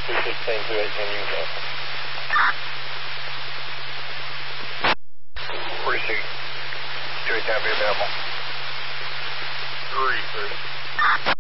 216, 218, you go. 46, 218, be available. 3, 3.